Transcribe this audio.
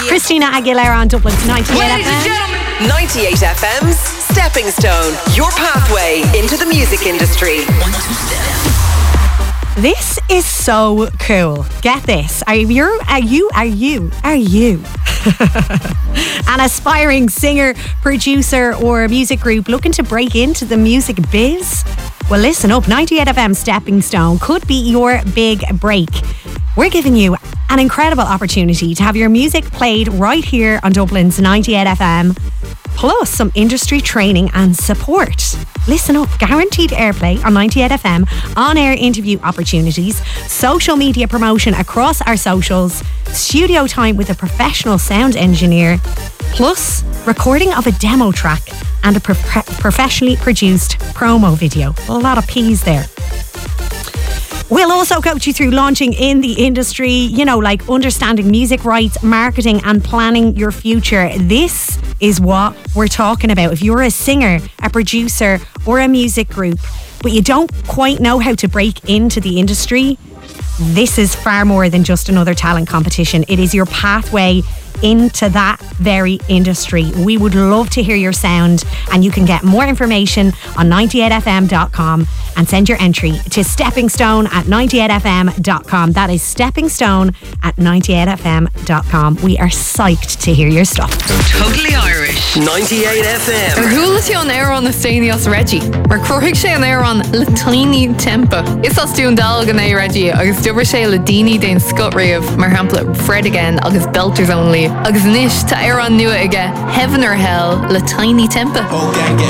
Christina Aguilera on Dublin's 98 Ladies and FM. gentlemen, 98 FM's Stepping Stone, your pathway into the music industry. This is so cool. Get this. Are you an aspiring singer, producer, or music group looking to break into the music biz? Well, listen up. 98 FM Stepping Stone could be your big break. We're giving you an incredible opportunity to have your music played right here on Dublin's 98 FM, plus some industry training and support. Listen up, guaranteed airplay on 98 FM, on-air interview opportunities, social media promotion across our socials, studio time with a professional sound engineer, plus recording of a demo track and a professionally produced promo video. A lot of P's there. We'll also coach you through launching in the industry, you know, like understanding music rights, marketing and planning your future. This is what we're talking about. If you're a singer, a producer or a music group, but you don't quite know how to break into the industry, this is far more than just another talent competition. It is your pathway into that very industry. We would love to hear your sound, and you can get more information on 98fm.com and send your entry to steppingstone@98fm.com. That is steppingstone@98fm.com. We are psyched to hear your stuff. totally Irish. 98 FM. Ar thuúil an air an na Stanios Reggie. Mar cruthig sé an air an le tiny tempa. Is as dún dal gan é Reggie agus dubar sé le daoine den Scott Riamh mar hampla Fred again agus Belters only. Agus nish ta air an nua aige Heaven or Hell le tiny tempa.